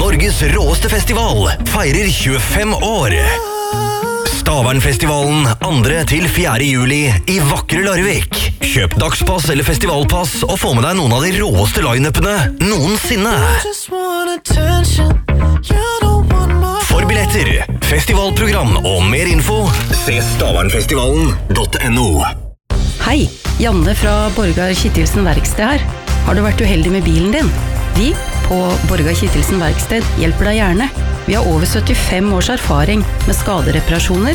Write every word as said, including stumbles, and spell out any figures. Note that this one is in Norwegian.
Norges råeste festival feirer tjuefem år. Stavernfestivalen andre til fjerde juli i vakre Larvik. Kjøp dagspass eller festivalpass og få med deg noen av de råeste line-upene noensinne. For billetter, festivalprogram og mer info, se stavernfestivalen punktum no. Hei, Janne fra Borgar Kittelsen Verksted her. Har du vært uheldig med bilen din? Vi på Borgar Kittelsen Verksted hjelper deg gjerne. Vi har over syttifem års erfaring med skadereparasjoner